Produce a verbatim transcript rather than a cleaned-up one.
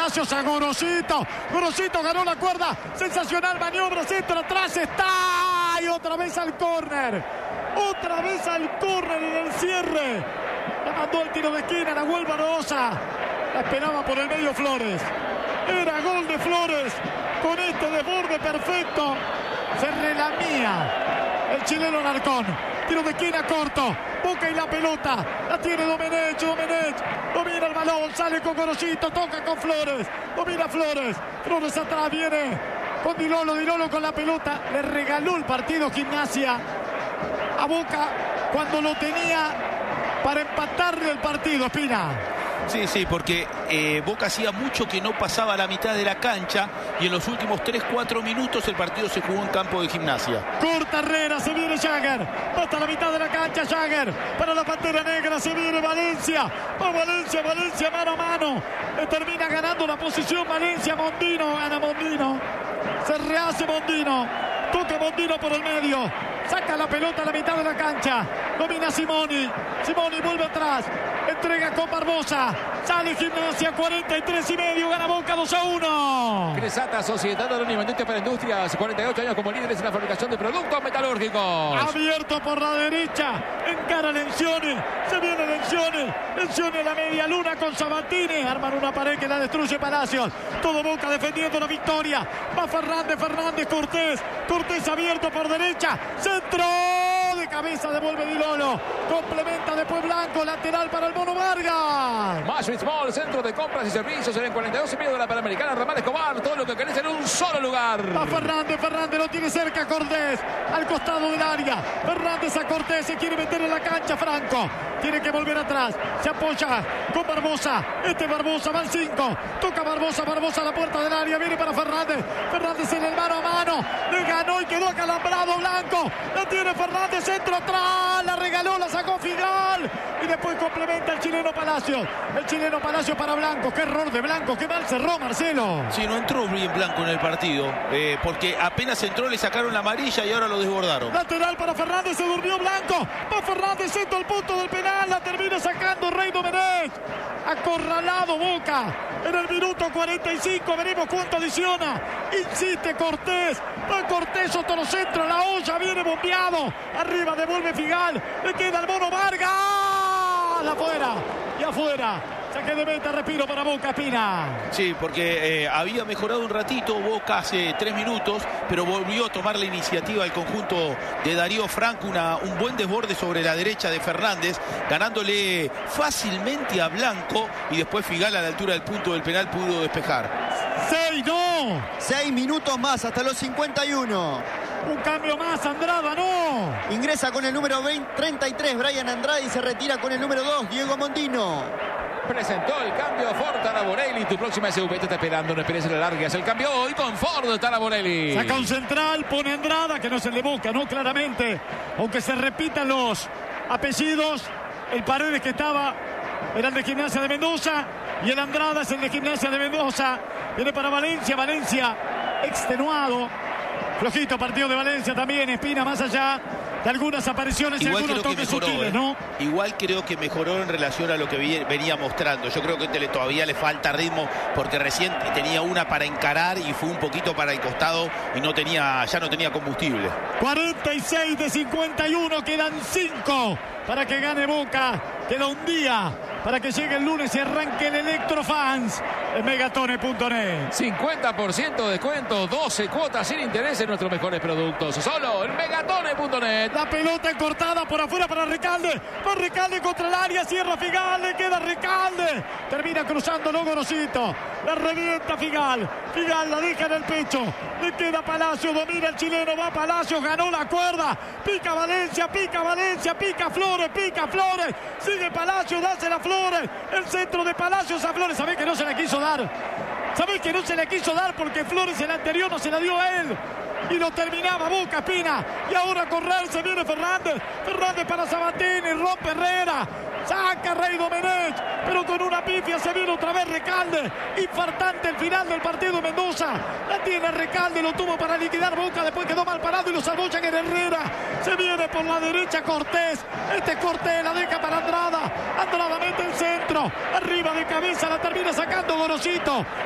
Palacios a Gorosito. Gorosito ganó la cuerda. Sensacional maniobra, centro atrás está. Y otra vez al córner. Otra vez al córner en el cierre. La mandó el tiro de esquina, la vuelve Barbosa. La esperaba por el medio Flores. Era gol de Flores. Con este desborde perfecto. Se relamía el chileno Alarcón. Tiro de esquina corto. Boca y la pelota. La tiene Domenech. Domenech. Domina el balón. Sale con Gorosito. Toca con Flores. Domina Flores. Flores atrás. Viene con Di Lolo. Di Lolo con la pelota. Le regaló el partido Gimnasia a Boca cuando lo tenía para empatarle el partido, Espina. Sí, sí, porque eh, Boca hacía mucho que no pasaba la mitad de la cancha y en los últimos tres cuatro minutos el partido se jugó en campo de Gimnasia. Corta Herrera, se viene Jagger. Hasta la mitad de la cancha Jagger. Para la Pantera Negra se viene Valencia. Va Valencia, Valencia mano a mano. Le termina ganando la posición Valencia. Mondino, gana Mondino. Se rehace Mondino. Toca Mondino por el medio. Saca la pelota a la mitad de la cancha. Domina Simoni. Simoni vuelve atrás. Entrega con Barbosa. Sale Gimnasia, cuarenta y tres y medio. Gana Boca dos a uno. Cresata, Sociedad Anónima para Industrias. cuarenta y ocho años como líderes en la fabricación de productos metalúrgicos. Abierto por la derecha. Encara Lencioni. Se viene Lencioni. Lencioni a la media luna con Sabatini. Arman una pared que la destruye Palacios. Todo Boca defendiendo la victoria. Va Fernández, Fernández, Cortés. Cortés abierto por derecha. Centro de cabeza, devuelve Di Lolo. Complementa después Blanco. Lateral para el Mono Vargas. Mashwitz Mall, centro de compras y servicios en el cuarenta y dos y medio de la Panamericana. Ramal Escobar, todo lo que querés en un solo lugar. Va Fernández, Fernández lo tiene cerca Cortés. Al costado del área. Fernández a Cortés, se quiere meter en la cancha Franco. Tiene que volver atrás. Se apoya con Barbosa. Este Barbosa va al cinco. Toca Barbosa, Barbosa a la puerta del área. Viene para Fernández. Fernández en el mano a mano. Le ganó y quedó acalambrado Blanco. La tiene Fernández, centro atrás. La regaló, la sacó Figal. Y después complementa el chileno Palacios. El chileno Palacios para Blanco. Qué error de Blanco. Qué mal cerró Marcelo. Sí, no entró bien Blanco en el partido. Eh, porque apenas entró le sacaron la amarilla y ahora lo desbordaron. Lateral para Fernández. Se durmió Blanco. Va Fernández, centro al punto del penal. La termina sacando Rey Domenech. Acorralado Boca en el minuto cuarenta y cinco. Veremos cuánto adiciona. Insiste Cortés. Va Cortés, otro centro. La olla viene bombeado. Arriba devuelve Figal. Le queda el Mono Vargas. Afuera y afuera. Saque de meta, respiro para Boca, Espina. Sí, porque eh, había mejorado un ratito Boca hace tres minutos, pero volvió a tomar la iniciativa el conjunto de Darío Franco. Una, un buen desborde sobre la derecha de Fernández, ganándole fácilmente a Blanco. Y después Figal a la altura del punto del penal pudo despejar. ¡Seis, no! Seis minutos más hasta los cincuenta y uno. Un cambio más, Andrada, no. Ingresa con el número veinte, treinta y tres, Brian Andrade, y se retira con el número dos, Diego Mondino. Presentó el cambio Ford Taraborelli. Tu próxima S U V te está esperando. No esperes la larga. Es el cambio hoy con Ford Taraborelli. Saca un central, pone Andrada, que no se le busca, ¿no? Claramente. Aunque se repitan los apellidos, el Paredes que estaba era el de Gimnasia de Mendoza y el Andrada es el de Gimnasia de Mendoza. Viene para Valencia, Valencia extenuado. Flojito partido de Valencia también, Espina, más allá de algunas apariciones y algunos toques sutiles, ¿no? Igual creo que mejoró en relación a lo que venía mostrando. Yo creo que todavía le falta ritmo porque recién tenía una para encarar y fue un poquito para el costado y no tenía, ya no tenía combustible. cuarenta y seis de cincuenta y uno, quedan cinco para que gane Boca. Queda un día para que llegue el lunes y arranque el Electrofans en megatone punto net. cincuenta por ciento de descuento, doce cuotas sin interés en nuestros mejores productos. Solo en megatone punto net. La pelota cortada por afuera para Recalde. Va Recalde contra el área, cierra Figal, le queda Recalde. Termina cruzando Gorosito. La revienta Figal. Figal la deja en el pecho. Le queda Palacios, domina el chileno, va Palacios, ganó la cuerda. Pica Valencia, pica Valencia, pica Flores, pica Flores. Sigue Palacios, dásela a Flores. El centro de Palacios a Flores. Sabés que no se la quiso dar. Sabés que no se la quiso dar porque Flores en el anterior no se la dio a él. Y lo terminaba Boca, Espina. Y ahora a correr se viene Fernández. Fernández para Sabatini, rompe Herrera. Saca Rey Domenech, pero con una pifia se viene otra vez Recalde. Infartante el final del partido Mendoza. La tiene Recalde, lo tuvo para liquidar Boca. Después quedó mal parado y lo salvó en Herrera. Se viene por la derecha Cortés. Este Cortés la deja para Andrada. Andrada mete el centro. Arriba de cabeza la termina sacando Gorosito.